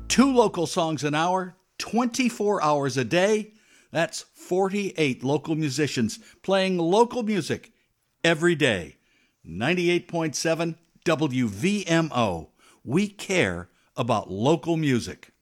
2 local songs an hour, 24 hours a day. That's 48 local musicians playing local music every day. 98.7 WVMO. We care about local music.